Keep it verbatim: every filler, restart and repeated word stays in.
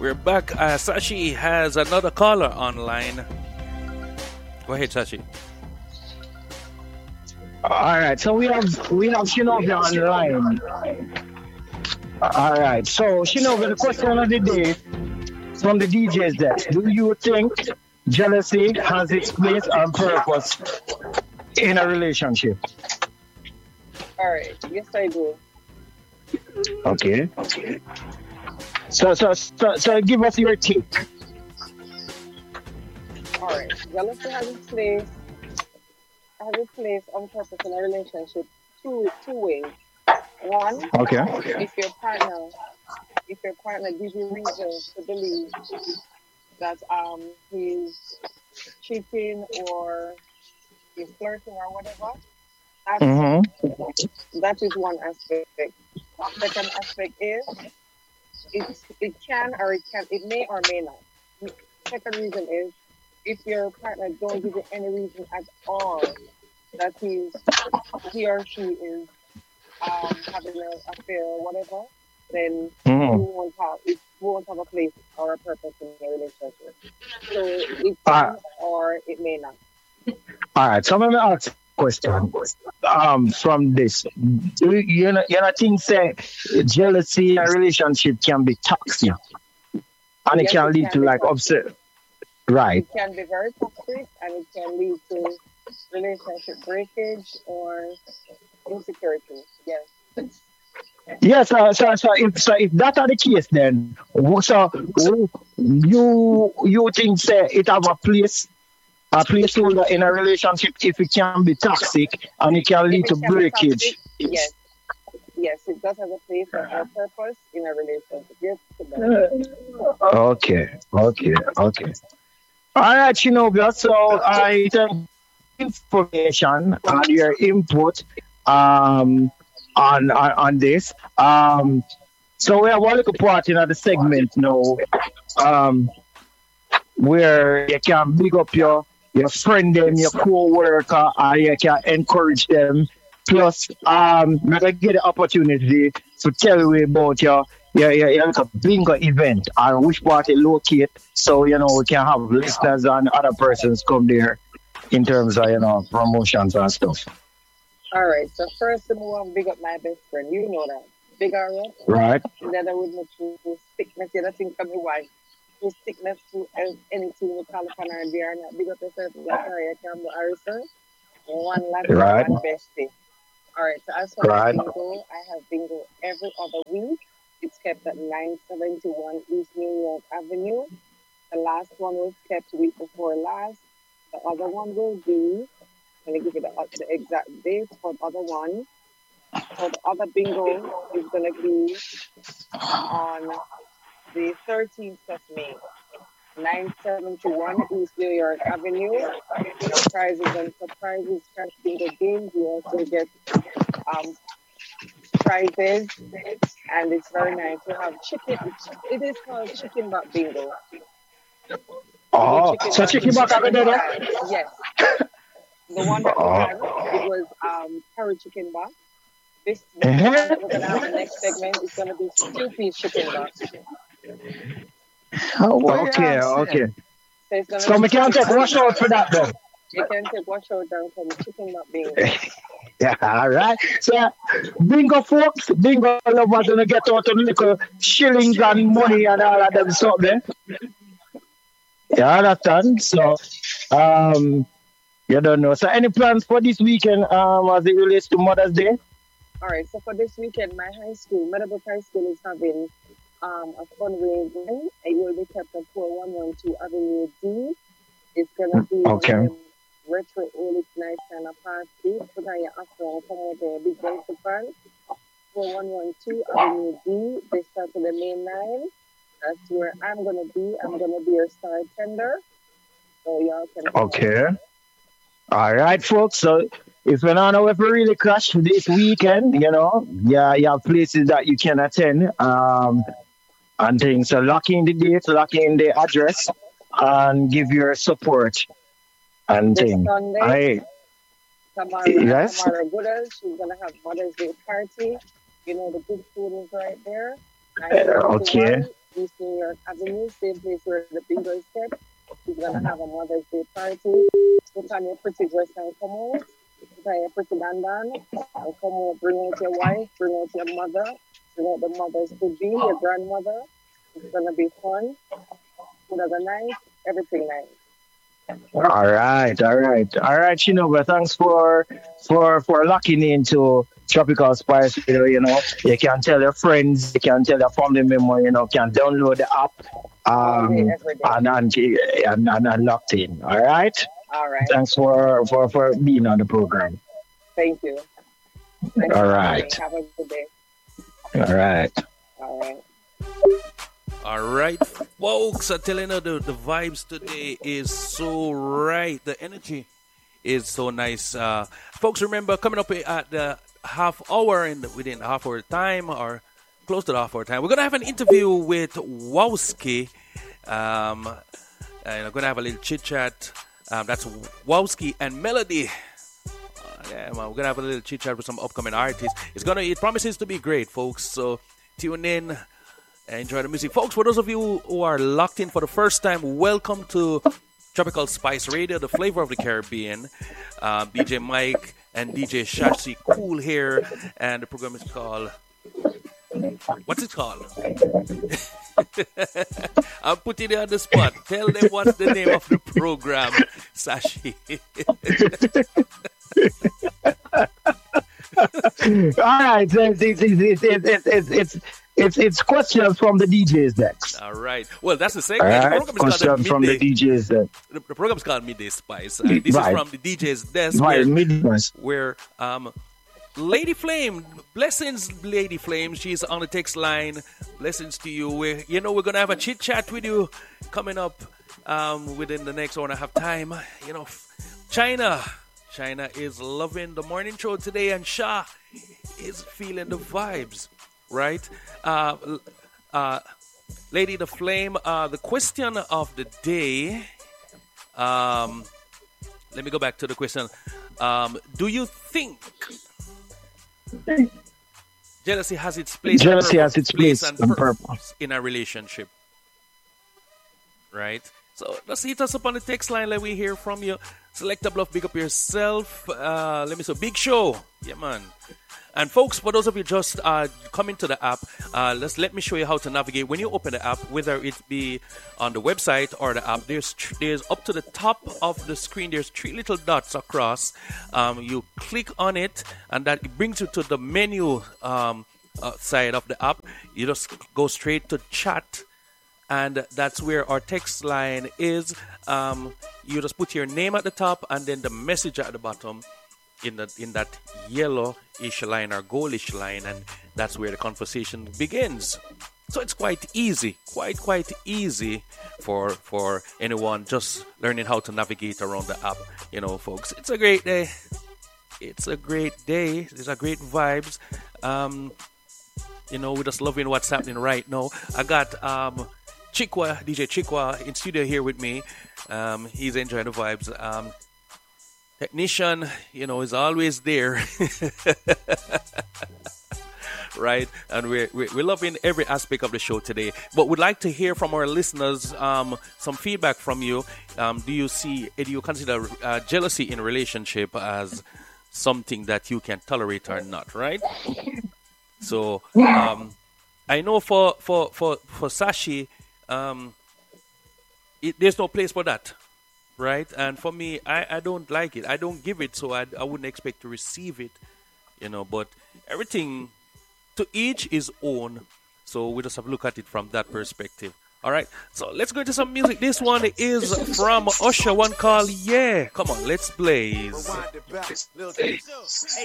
We're back. Uh, Sashi has another caller online. Go ahead, Sashi. All right, so we have we have Shinobi online. All right, so Shinobi, the question of the day from the D J's desk: do you think jealousy has its place and purpose in a relationship? All right, yes, I do. Okay. So so so, so give us your take. All right, jealousy has its place, has its place on purpose in a relationship two two ways. One, Okay. if your partner, if your partner gives you reason to believe that um he's cheating or he's flirting or whatever, that's Mm-hmm. that is one aspect. Second aspect is it it can or it can it may or may not. Second reason is if your partner don't give you any reason at all that he's he or she is um having an affair or whatever, then you Mm-hmm. won't have it won't have a place or a purpose in your relationship. So it Uh, can or it may not. all right. So let me ask a question. Um, from this, do you you know you know think say jealousy in a relationship can be toxic and it Yes, can it lead can to be like toxic. upset. Right. It can be very toxic and it can lead to relationship breakage or insecurity. Yes. Yes. So, so, so if so if that are the case, then wh- so wh- you you think say it have a place a placeholder in a relationship if it can be toxic and it can If lead to it can be breakage. toxic, yes. Yes, it does have a place and or purpose in a relationship. Yes, it does. Okay. Okay. Okay. All right, Shinobi. So I thank information and your input um, on, on on this. Um, so we have one little part in the segment now um, where you can big up your your friend them, your co-worker, and you can encourage them. Plus, um, you can get the opportunity to tell you about your your, your, your little bingo event and which part it locate, so you know we can have listeners and other persons come there in terms of you know promotions and stuff. All right. So first, I want to big up my best friend. You know that. Big her up. Right. Then I would not to sickness. The other thing from my wife. To sickness to an- anything we call upon her there. And big up yourself, Zachariah Campbell Harrison. One laughter, Right. one bestie. All right. So as for my Right. bingo, I have bingo every other week. It's kept at nine seventy-one East New York Avenue. The last one was kept week before last. The other one will be, let me give you the, uh, the exact date for the other one. So the other bingo is going to be on the thirteenth of May, nine seventy-one East New York Avenue. The prizes and surprises cash bingo games. You also get um, prizes, and it's very nice. We have chicken. It is called chicken butt bingo. We do Oh, chicken so butt chicken bingo back over every there. time. Yes, the one that we had, Oh. it was um, curry chicken butt. This the, the one Uh-huh. that we're gonna have the next segment is gonna be stew piece chicken butt. Oh, what you Okay. have Okay. said? So it's gonna So be we can chicken take butt. one shot for that then. You can take one show down from chicken butt bingo. Yeah, all right. So, bingo folks, bingo lovers gonna get out of little shillings and money and all of them stuff there. You understand? So, um, you don't know. So, any plans for this weekend um, as it relates to Mother's Day? All right. So for this weekend, my high school, Meadowbrook High School, is having um a fundraising. It will be kept at four one one two Avenue D. It's gonna be one of Okay. them retro old night kind of party. Put on your afro and come out there, big gangster fan. four one one two Avenue D. They start to the main line. That's where I'm gonna be. I'm gonna be your star tender. So y'all can come out. Okay. All right, folks. So, if you don't know if we really crash this weekend, you know, yeah, you have places that you can attend um, and things. So, lock in the date, lock in the address, and give your support and This thing. Sunday, I Tamara, yes. Tamara Goodell, she's gonna have Mother's Day party. You know the good food is right there. Uh, okay. nine seventy-one East New York Avenue, same place where the bingo is kept. She's gonna have a Mother's Day party. Put on your pretty dress and come out. Put on your pretty dandan and come out. Bring out your wife, bring out your mother, bring out the mothers to be, your grandmother. It's gonna be fun. Food are nice, everything nice. All right, all right, all right. Shinoba, thanks for for for locking into Tropical Spice. You know, you know, you can tell your friends, you can tell your family member. You know, can download the app, All day, um, every day. and and, and, and, and locked in. All right. All right. Thanks for for for being on the program. Thank you. Thanks All for having me. right, Have a good day. all right. All right. All right, folks. I'm telling you, the, the vibes today is so right. The energy is so nice. Uh, folks, remember, coming up at the half hour, in the, within the half hour time, or close to the half hour time, we're going to have an interview with Wowski. Um, and we're going to have a little chit chat. Um, that's Wowski and Melody. Uh, yeah, man, we're going to have a little chit chat with some upcoming artists. It's gonna, it promises to be great, folks. So tune in. Enjoy the music. Folks, for those of you who are locked in for the first time, welcome to Tropical Spice Radio, the flavor of the Caribbean. Um, D J Mike and D J Shashi Cool here, and the program is called... What's it called? I'm putting you on the spot. Tell them what's the name of the program, Sashi. All right, it's it's it's it's it's, it's, it's, it's questions from the D Js next. All right. Well, that's the All segment. The right, program is called the questions from the Midday. D Js deck. The, the program is called Midday Spice. Uh, this Right, is from the D J's desk, right, where, midnight. where um, Lady Flame, blessings, Lady Flame. She's on the text line. Blessings to you. We, you know, we're gonna have a chit chat with you coming up um, within the next hour and a half time. You know, China, China is loving the morning show today, and Shah is feeling the vibes, right? Uh, uh, Lady the Flame. Uh, the question of the day. Um, let me go back to the question. Um, do you think jealousy has its place, Jealousy and has its place and and purpose purpose. in a relationship? Right? So let's hit us up on the text line. Let me hear from you. Select a bluff, big up yourself. Uh, let me say, big show. Yeah, man. And folks, for those of you just uh, coming to the app, uh, let's let me show you how to navigate. When you open the app, whether it be on the website or the app, there's tr- there's up to the top of the screen. There's three little dots across. Um, you click on it, and that brings you to the menu um, uh, side of the app. You just go straight to chat. And that's where our text line is. Um, you just put your name at the top and then the message at the bottom in that in that yellowish line or goldish line, and that's where the conversation begins. So it's quite easy, quite quite easy for for anyone just learning how to navigate around the app. You know, folks, it's a great day. It's a great day. There's a great vibes. Um, you know, we're just loving what's happening right now. I got um. Chikwa, D J Chikwa, in studio here with me. Um, he's enjoying the vibes. Um, technician, you know, is always there. Right? And we're, we're, we're loving every aspect of the show today. But we'd like to hear from our listeners um, some feedback from you. Um, do you see, do you consider uh, jealousy in a relationship as something that you can tolerate or not, right? So, um, I know for, for, for, for Sashi, Um, it, there's no place for that, right? And for me, I, I don't like it. I don't give it, so I, I wouldn't expect to receive it, you know. But everything, to each his own. So we just have to look at it from that perspective. All right, so let's go into some music. This one is from Usher, one called Yeah. Come on, let's blaze.